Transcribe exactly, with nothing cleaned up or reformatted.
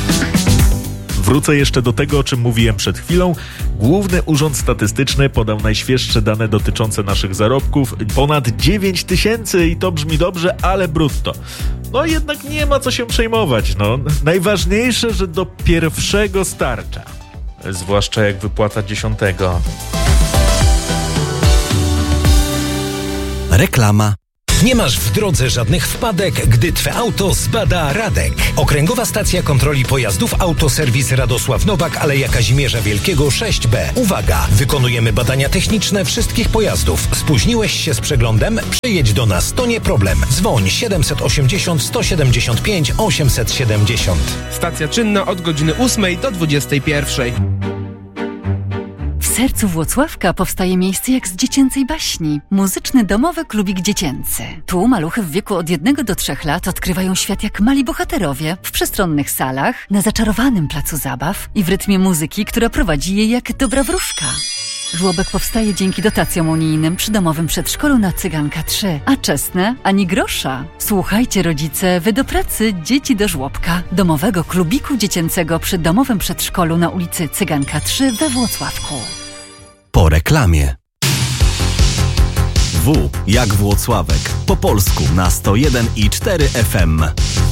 Wrócę jeszcze do tego, o czym mówiłem przed chwilą. Główny Urząd Statystyczny podał najświeższe dane dotyczące naszych zarobków. Ponad dziewięć tysięcy i to brzmi dobrze, ale brutto. No jednak nie ma co się przejmować. No. Najważniejsze, że do pierwszego starcza. Zwłaszcza jak wypłata dziesiątego. Reklama. Nie masz w drodze żadnych wpadek, gdy Twe auto zbada Radek. Okręgowa Stacja Kontroli Pojazdów Autoserwis Radosław Nowak, Aleja Kazimierza Wielkiego sześć B. Uwaga! Wykonujemy badania techniczne wszystkich pojazdów. Spóźniłeś się z przeglądem? Przyjedź do nas, to nie problem. Dzwoń siedem osiemdziesiąt, sto siedemdziesiąt pięć, osiemset siedemdziesiąt. Stacja czynna od godziny ósmej do dwudziestej pierwszej. W sercu Włocławka powstaje miejsce jak z dziecięcej baśni. Muzyczny domowy klubik dziecięcy. Tu maluchy w wieku od jednego do trzech lat odkrywają świat jak mali bohaterowie w przestronnych salach, na zaczarowanym placu zabaw i w rytmie muzyki, która prowadzi je jak dobra wróżka. Żłobek powstaje dzięki dotacjom unijnym przy domowym przedszkolu na Cyganka trzy, a czesne ani grosza. Słuchajcie rodzice, wy do pracy, dzieci do żłobka. Domowego klubiku dziecięcego przy domowym przedszkolu na ulicy Cyganka trzy we Włocławku. Po reklamie. W jak Włocławek. Po polsku na sto jeden i cztery F M.